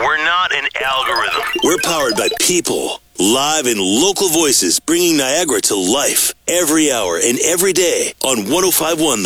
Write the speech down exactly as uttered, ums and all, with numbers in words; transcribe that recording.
We're not an algorithm. We're powered by people. Live and local voices bringing Niagara to life every hour and every day on one oh five point one